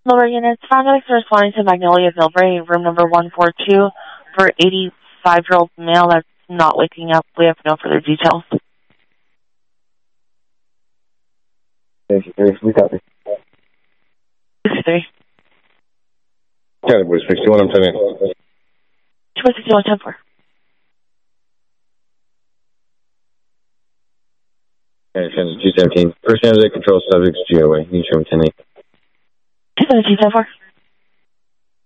Lower units, paramedics are responding to Magnolia Millbrae, room number 142, for 85-year-old male that's not waking up. We have no further details. We got this. 63. County Boys 61, I'm telling you. 261, 10-4. Kansas 217. First candidate control subjects GOA. Need to show 10-8. 217, 10-4.